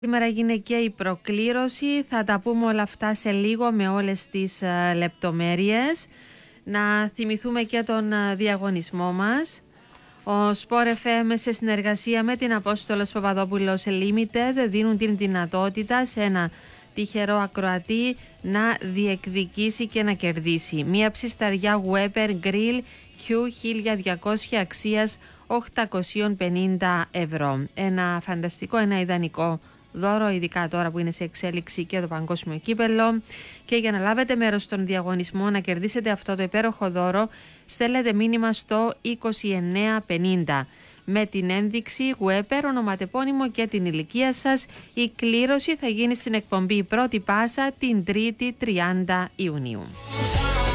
Σήμερα γυναικεία η προκλήρωση, θα τα πούμε όλα αυτά σε λίγο με όλες τις λεπτομέρειες. Να θυμηθούμε και τον διαγωνισμό μας. Ο Sport FM σε συνεργασία με την Απόστολος Παπαδόπουλος Limited δίνουν την δυνατότητα σε ένα τυχερό ακροατή να διεκδικήσει και να κερδίσει μία ψισταριά Weber Grill Q1200 αξίας 850 ευρώ. Ένα φανταστικό, ένα ιδανικό δώρο, ειδικά τώρα που είναι σε εξέλιξη και το παγκόσμιο κύπελλο. Και για να λάβετε μέρος στον διαγωνισμό, να κερδίσετε αυτό το υπέροχο δώρο, στέλνετε μήνυμα στο 2950 με την ένδειξη Weber, ονοματεπώνυμο και την ηλικία σας. Η κλήρωση θα γίνει στην εκπομπή Πρώτη Πάσα την 3η 30 Ιουνίου.